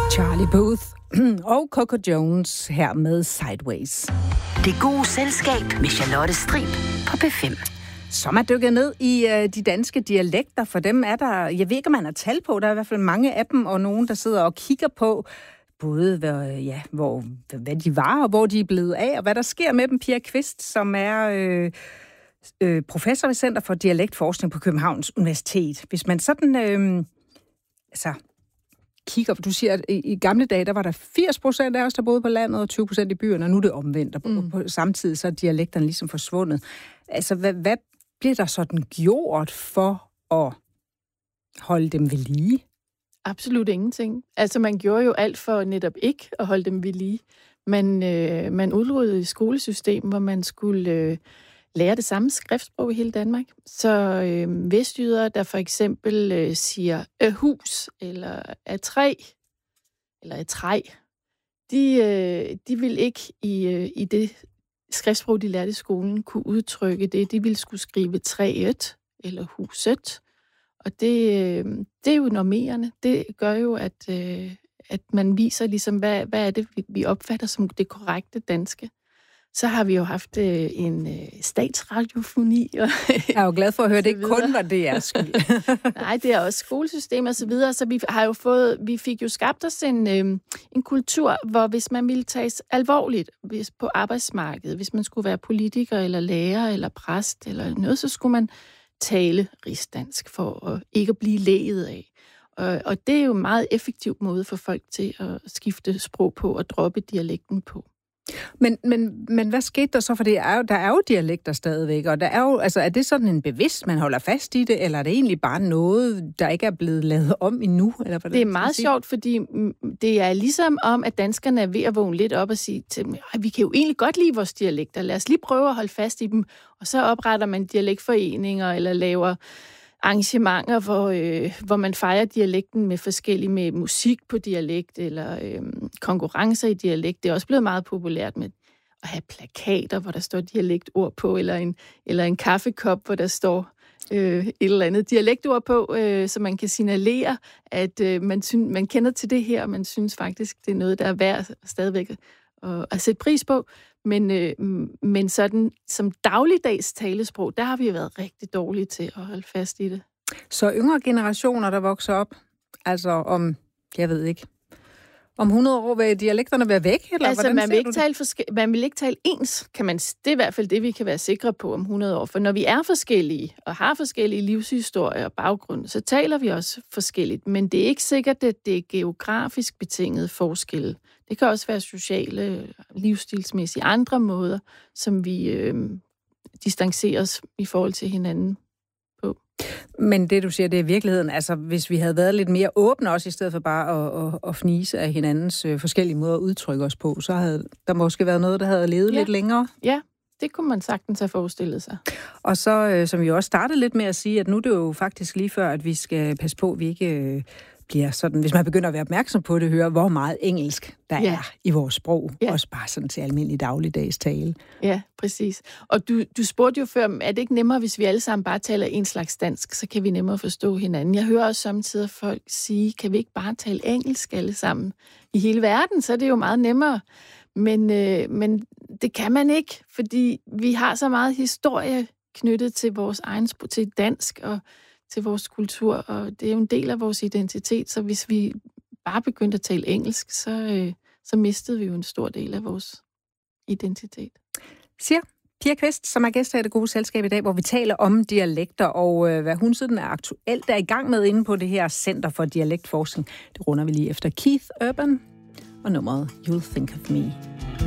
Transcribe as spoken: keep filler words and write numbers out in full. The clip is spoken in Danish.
Charlie Puth og Coco Jones her med Sideways. Det gode selskab med Charlotte Strib på P fem. Som er dykket ned i uh, de danske dialekter. For dem er der, jeg ved ikke, om man har tal på, der er i hvert fald mange af dem, og nogen, der sidder og kigger på, både hvad, ja, hvor, hvad de var, og hvor de er blevet af, og hvad der sker med dem. Pia Kvist, som er øh, øh, professor ved Center for Dialektforskning på Københavns Universitet. Hvis man sådan, øh, altså, kigger, du siger, at i, i gamle dage, der var der firs procent af os, der boede på landet, og tyve procent i byerne, og nu er det omvendt, og mm. på, på samtidig så er dialekterne ligesom forsvundet. Altså, hvad, hvad bliver der sådan gjort for at holde dem ved lige? Absolut ingenting. Altså, man gjorde jo alt for netop ikke at holde dem ved lige. Man, øh, man udrullede et skolesystem, hvor man skulle øh, lære det samme skriftsprog i hele Danmark. Så øh, vestjyder, der for eksempel øh, siger øh, hus, eller af træ, eller af træ, de, øh, de vil ikke i, øh, i det skriftsprog, de lærte i skolen, kunne udtrykke det. De ville skulle skrive træet, eller huset. Og det, det er jo normerende. Det gør jo, at, at man viser, ligesom, hvad, hvad er det, vi opfatter som det korrekte danske. Så har vi jo haft en statsradiofoni. Og jeg er jo glad for at høre, det ikke kun var det jeres skyld. Nej, det er også skolesystem og så videre. Så vi har jo fået, vi fik jo skabt os en, en kultur, hvor hvis man ville tages alvorligt hvis på arbejdsmarkedet, hvis man skulle være politiker eller lærer eller præst eller noget, så skulle man tale rigsdansk for at ikke at blive læget af. Og, og det er jo en meget effektiv måde for folk til at skifte sprog på og droppe dialekten på. Men, men, men hvad skete der så? For det er jo, der er jo dialekter stadigvæk, og der er jo, altså, er det sådan en bevidst, man holder fast i det, eller er det egentlig bare noget, der ikke er blevet lavet om endnu? Eller hvad det er meget sjovt, fordi det er ligesom om, at danskerne er ved at vågne lidt op og sige til dem, vi kan jo egentlig godt lide vores dialekter, lad os lige prøve at holde fast i dem, og så opretter man dialektforeninger, eller laver arrangementer, hvor, øh, hvor man fejrer dialekten med forskellige, med musik på dialekt, eller øh, konkurrencer i dialekt. Det er også blevet meget populært med at have plakater, hvor der står dialektord på, eller en, eller en kaffekop, hvor der står øh, et eller andet dialektord på, øh, så man kan signalere, at øh, man, synes, man kender til det her, og man synes faktisk, det er noget, der er værd stadigvæk at, at sætte pris på. Men, øh, men sådan som dagligdags talesprog, der har vi været rigtig dårlige til at holde fast i det. Så yngre generationer, der vokser op, altså om, jeg ved ikke, om hundrede år vil dialekterne være væk? Eller altså, man vil, ikke tale forske- man vil ikke tale ens, kan man, det er i hvert fald det, vi kan være sikre på om hundrede år. For når vi er forskellige, og har forskellige livshistorier og baggrund, så taler vi også forskelligt. Men det er ikke sikkert, at det er geografisk betinget forskelle. Det kan også være sociale, livsstilsmæssige andre måder, som vi øh, distancerer os i forhold til hinanden på. Men det, du siger, det er virkeligheden. Altså, hvis vi havde været lidt mere åbne også, i stedet for bare at, at, at fnise af hinandens øh, forskellige måder at udtrykke os på, så havde der måske været noget, der havde levet ja. lidt længere. Ja, det kunne man sagtens have forestillet sig. Og så, øh, som vi også startede lidt med at sige, at nu er det jo faktisk lige før, at vi skal passe på, at vi ikke øh, bliver sådan, hvis man begynder at være opmærksom på det, høre, hvor meget engelsk der ja. er i vores sprog. Ja. Også bare sådan til almindelig dagligdags tale. Ja, præcis. Og du, du spurgte jo før, er det ikke nemmere, hvis vi alle sammen bare taler en slags dansk, så kan vi nemmere forstå hinanden. Jeg hører også samtidig folk sige, kan vi ikke bare tale engelsk alle sammen i hele verden, så er det jo meget nemmere. Men, øh, men det kan man ikke, fordi vi har så meget historie knyttet til vores egen til dansk og til vores kultur, og det er jo en del af vores identitet, så hvis vi bare begyndte at tale engelsk, så, øh, så mistede vi jo en stor del af vores identitet. Siger Pia Kvist, som er gæst her i Det Gode Selskab i dag, hvor vi taler om dialekter, og øh, hvad hun sådan er aktuelt er i gang med inde på det her Center for Dialektforskning. Det runder vi lige efter Keith Urban og nummeret You'll Think of Me.